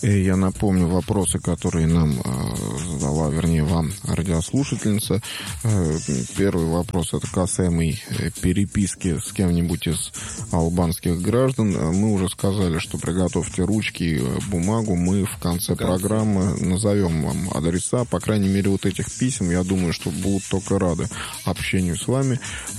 И я напомню вопросы, которые нам задала, вернее, вам радиослушательница. Первый вопрос, это касаемый переписки с кем-нибудь из албанских граждан. Мы уже сказали, что приготовьте ручки, бумагу. Мы в конце программы назовем вам адреса. По крайней мере, вот этих писем, я думаю, что будут только рады общению с вами.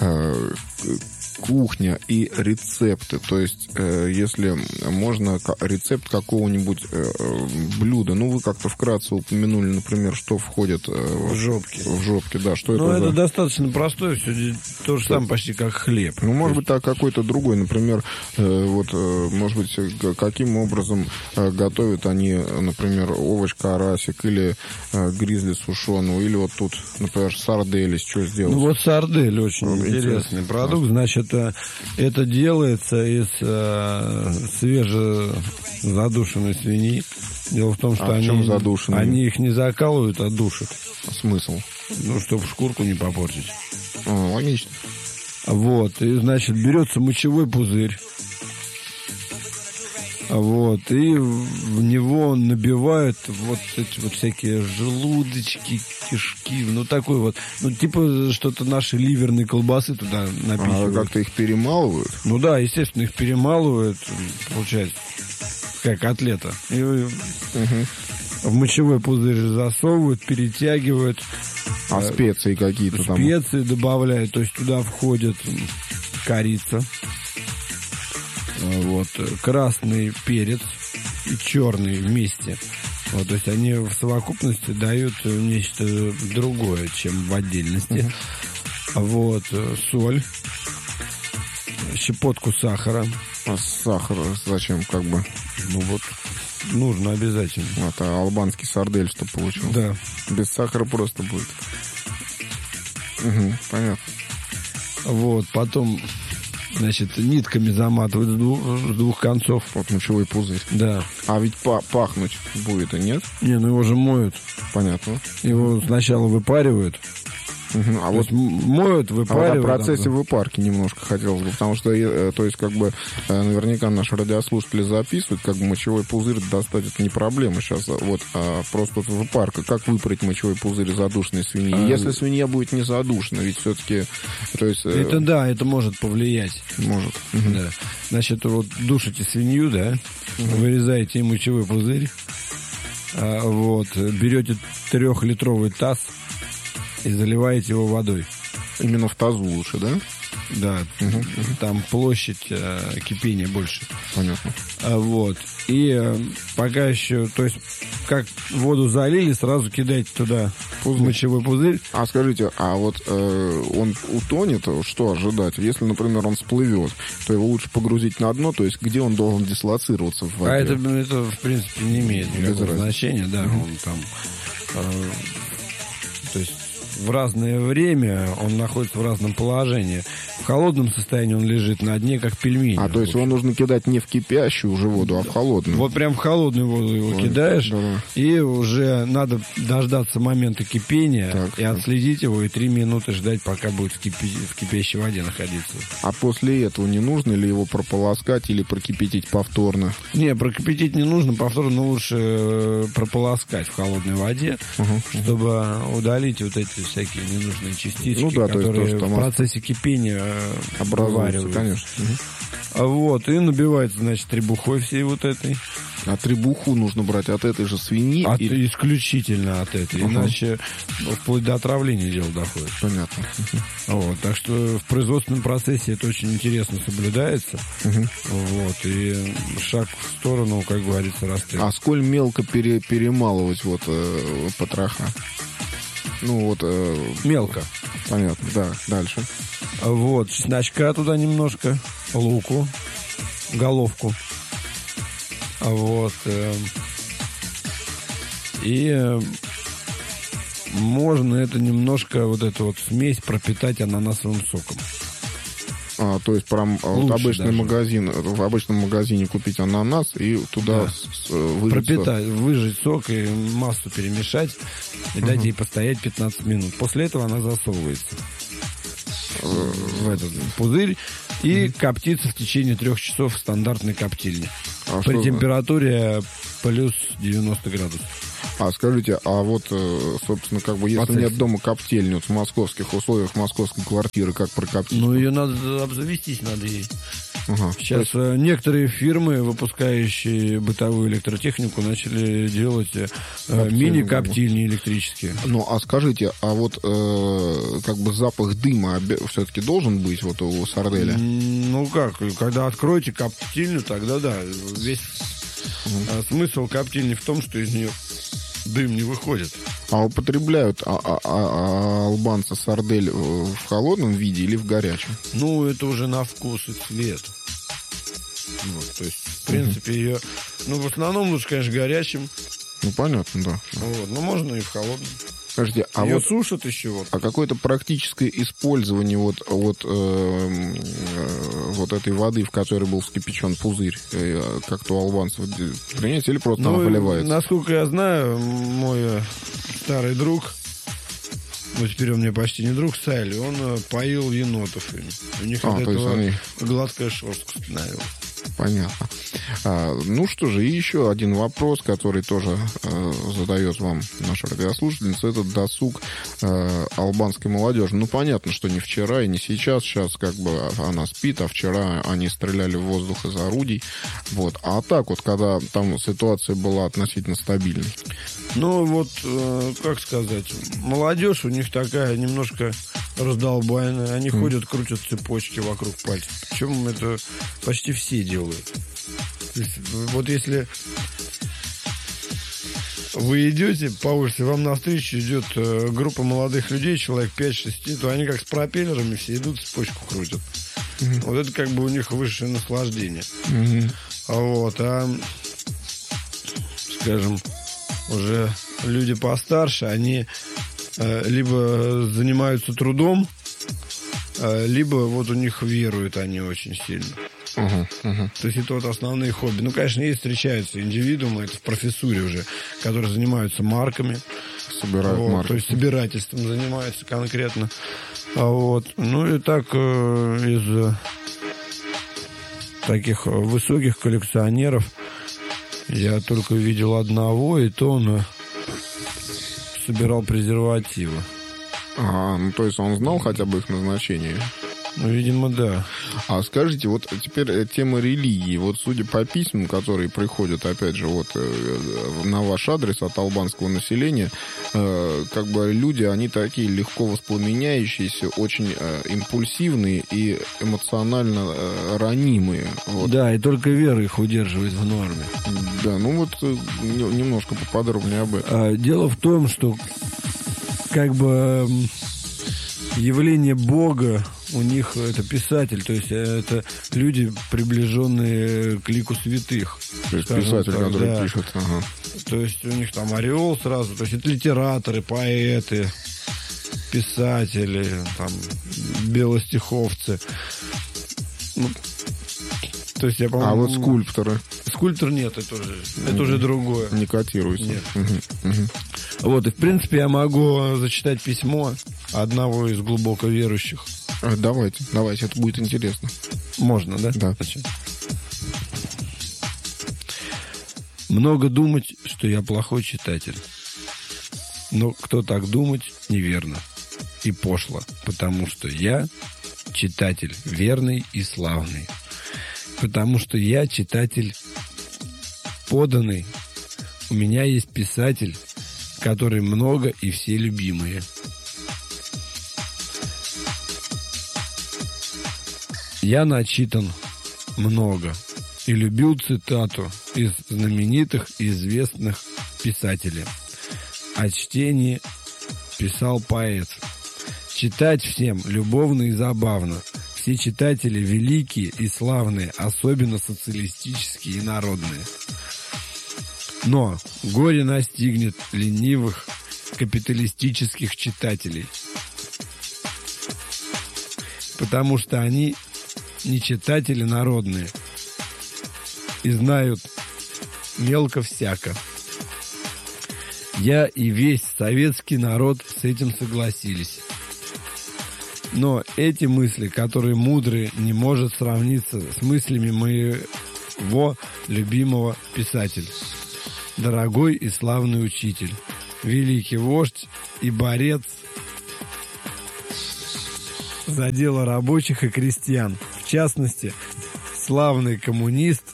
Кухня и рецепты. То есть, если можно, рецепт какого-нибудь блюда. Ну, вы как-то вкратце упомянули, например, что входит в жопки. В жопки, да. Что это? Это достаточно простое, все то же самое почти как хлеб. Ну, может быть, так какой-то другой, например, может быть, каким образом готовят они, например, овощ-карасик или гризли сушеного, или вот тут, например, сардели, что сделать? Ну, вот сардель очень интересный продукт, значит, это делается из свежезадушенной свиньи. Дело в том, что они их не закалывают, а душат. Смысл? Ну, чтобы шкурку не попортить. Логично. Вот, и, значит, берется мочевой пузырь. Вот, и в него набивают вот эти вот всякие желудочки, кишки, ну такой вот, ну типа что-то наши ливерные колбасы туда напихивают. А как-то их перемалывают? Ну да, естественно, их перемалывают, получается, как котлета. И в мочевой пузырь засовывают, перетягивают. А специи какие-то там? Специи добавляют, то есть туда входит корица. Вот, красный перец и черный вместе. Вот, то есть они в совокупности дают нечто другое, чем в отдельности. Вот, соль, щепотку сахара. А сахар зачем, как бы? Ну вот, нужно обязательно. Это албанский сардель, что получил. Да. Без сахара просто будет. Понятно. Вот, потом... Значит, нитками заматывают с двух концов. Вот мочевой пузырь. Да. А ведь пахнуть будет, и нет? Не, ну его же моют. Понятно. Его сначала выпаривают. А вот моют, выпаривают. А о процессе выпарки немножко хотелось бы, потому что, то есть, как бы, наверняка наши радиослушатели записывают, как бы мочевой пузырь достать это не проблема сейчас, вот, а просто выпарка. Как выпарить мочевой пузырь задушенной свиньи? Если свинья будет не задушена, ведь все-таки, то есть... Это да, это может повлиять. Может. Да. Значит, вот душите свинью, да, вырезаете ей мочевой пузырь, вот, берете 3-литровый таз, и заливаете его водой. Именно в тазу лучше, да? Да. Там площадь кипения больше. Понятно. Вот. И пока еще, то есть, как воду залили, сразу кидайте туда мочевой пузырь. А скажите, а вот он утонет, что ожидать? Если, например, он всплывет, то его лучше погрузить на дно, то есть где он должен дислоцироваться в воде? А это в принципе, не имеет никакого значения, да. Он там... то есть, в разное время он находится в разном положении. В холодном состоянии он лежит на дне, как пельмень. А, то есть его нужно кидать не в кипящую уже воду, а в холодную. Вот прям в холодную воду его кидаешь, и уже надо дождаться момента кипения и отследить его, и 3 минуты ждать, пока будет в кипящей воде находиться. А после этого не нужно ли его прополоскать или прокипятить повторно? Не, прокипятить не нужно, повторно лучше прополоскать в холодной воде, чтобы удалить вот эти всякие ненужные частички, которые в процессе кипения образуются, конечно. Вот, и набивается, значит, требухой всей вот этой. А требуху нужно брать от этой же свиньи? Исключительно от этой, иначе вплоть до отравления дело доходит. Понятно. Вот, так что в производственном процессе это очень интересно соблюдается. Вот, и шаг в сторону, как говорится, расстрел. А сколь мелко перемалывать вот потроха? Ну вот... Мелко. Понятно, да. Дальше. Вот, чесночка туда немножко, луку, головку. Вот. И можно это немножко, вот эту вот смесь пропитать ананасовым соком. То есть прям обычный даже. магазин, в обычном магазине купить ананас и туда пропитать, выжать сок и массу перемешать и дать ей постоять 15 минут. После этого она засовывается в этот пузырь и коптится в течение 3 часов в стандартной коптильне. При температуре плюс 90 градусов. А скажите, а вот, собственно, как бы, если нет дома коптильни, вот в московских условиях, московской квартиры, как прокоптить? Ну, ее надо обзавестись, надо ей. Ага. Сейчас некоторые фирмы, выпускающие бытовую электротехнику, начали делать мини-коптильни электрические. Ну, а скажите, а вот как бы запах дыма все-таки должен быть вот у сарделя? Ну как, когда откроете коптильню, тогда да. Весь смысл коптильни в том, что из нее дым не выходит. А употребляют албанцы сардель в холодном виде или в горячем? Ну, это уже на вкус и цвет. Вот, то есть, в принципе, ее... Ну, в основном лучше, конечно, горячим. Ну, понятно, да. Вот, но можно и в холодном. Скажите, а ее вот сушат еще вот. А какое-то практическое использование вот этой воды, в которой был вскипячен пузырь, как-то у албанцев применяется или просто она выливается? Насколько я знаю, мой старый друг, ну теперь он мне почти не друг, Сайли, он поил енотов им. У них от этого гладкая шерстка становилась. Понятно. Ну что же, и еще один вопрос, который тоже задает вам наша радиослушательница, это досуг албанской молодежи. Ну, понятно, что не вчера и не сейчас. Сейчас как бы она спит, а вчера они стреляли в воздух из орудий. Вот. А так вот, когда там ситуация была относительно стабильной? Ну, вот, как сказать, молодежь у них такая немножко раздолбайная. Они ходят, крутят цепочки вокруг пальцев. Причем это почти все делают. То есть, вот если вы идете по улице, вам навстречу идет группа молодых людей, человек 5-6, то они как с пропеллерами все идут, цепочку крутят. Вот это как бы у них высшее наслаждение. Вот, скажем, уже люди постарше, они либо занимаются трудом, либо вот у них веруют они очень сильно. То есть это вот основные хобби. Ну, конечно, есть встречаются индивидуумы, это в профессуре уже, которые занимаются марками. Собирают марки. То есть собирательством занимаются конкретно. Вот. Ну и так из таких высоких коллекционеров я только видел одного, и то он собирал презервативы. Ну то есть он знал хотя бы их назначение? Ну, видимо, да. А скажите, вот теперь тема религии. Вот судя по письмам, которые приходят, опять же, вот на ваш адрес от албанского населения, как бы люди, они такие легко воспламеняющиеся, очень импульсивные и эмоционально ранимые. Вот. Да, и только вера их удерживает в норме. Да, ну вот немножко поподробнее об этом. Дело в том, что как бы явление Бога у них это писатель, то есть это люди, приближенные к лику святых. То есть писатель, так, который пишет. Ага. То есть у них там ореол сразу, то есть это литераторы, поэты, писатели, там, белостиховцы. Ну, то есть я, по-моему... А вот скульпторы? Скульптор нет, это уже другое. Не котируется. Нет. Вот, и в принципе я могу зачитать письмо одного из глубоко верующих. Давайте, это будет интересно. Можно, да? Да. Много думать, что я плохой читатель. Но кто так думать, неверно и пошло, потому что я читатель верный и славный. Потому что я читатель поданный. У меня есть писатель, который много и все любимые. Я начитан много и любил цитату из знаменитых и известных писателей. О чтении писал поэт. Читать всем любовно и забавно. Все читатели великие и славные, особенно социалистические и народные. Но горе настигнет ленивых капиталистических читателей, потому что они не читатели народные и знают мелко-всяко. Я и весь советский народ с этим согласились. Но эти мысли, которые мудрые, не может сравниться с мыслями моего любимого писателя. дорогой и славный учитель, великий вождь и борец за дело рабочих и крестьян, в частности, славный коммунист,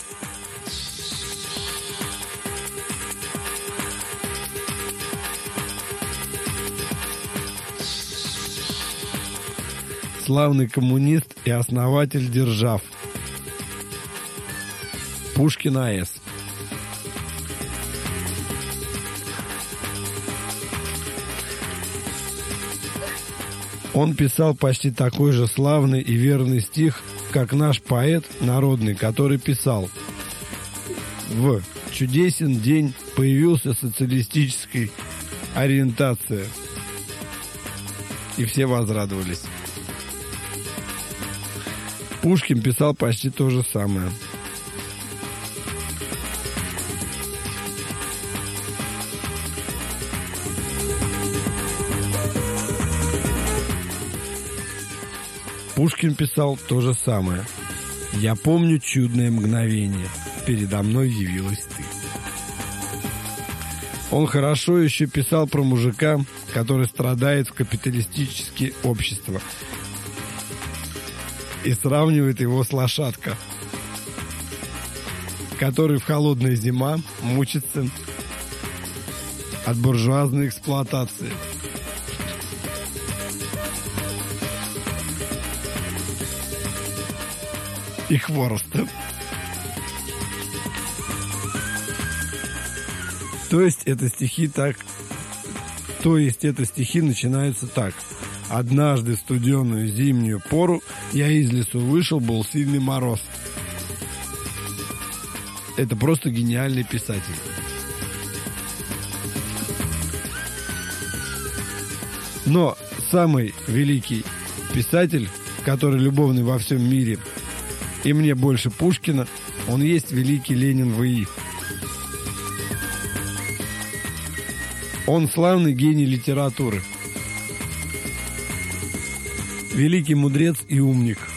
и основатель держав Пушкин А.С. Он писал почти такой же славный и верный стих, как наш поэт народный, который писал: «В чудесен день появился социалистической ориентация». И все возрадовались. Пушкин писал почти то же самое. Пушкин писал то же самое. «Я помню чудное мгновение. Передо мной явилась ты». Он хорошо еще писал про мужика, который страдает в капиталистическое общество, и сравнивает его с лошадкой, который в холодная зима мучится от буржуазной эксплуатации. И хвороста. То есть это стихи начинаются так. Однажды в студеную зимнюю пору я из лесу вышел, был сильный мороз. Это просто гениальный писатель. Но самый великий писатель, который любовный во всем мире, и мне больше Пушкина, он есть великий Ленин В.И. Он славный гений литературы. Великий мудрец и умник.